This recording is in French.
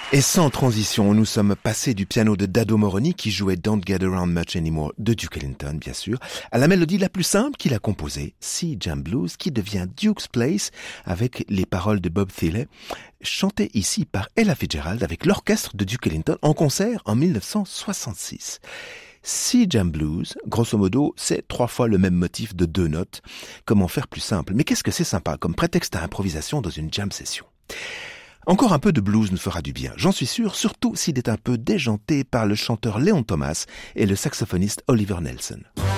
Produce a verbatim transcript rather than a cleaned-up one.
Et sans transition, nous sommes passés du piano de Dado Moroni qui jouait Don't Get Around Much Anymore de Duke Ellington, bien sûr, à la mélodie la plus simple qu'il a composée, Sea Jam Blues, qui devient Duke's Place avec les paroles de Bob Thiele, chantées ici par Ella Fitzgerald avec l'orchestre de Duke Ellington en concert en mille neuf cent soixante-six. Sea Jam Blues, grosso modo, c'est trois fois le même motif de deux notes. Comment faire plus simple? Mais qu'est-ce que c'est sympa comme prétexte à improvisation dans une jam session? Encore un peu de blues nous fera du bien, j'en suis sûr, surtout s'il est un peu déjanté par le chanteur Léon Thomas et le saxophoniste Oliver Nelson.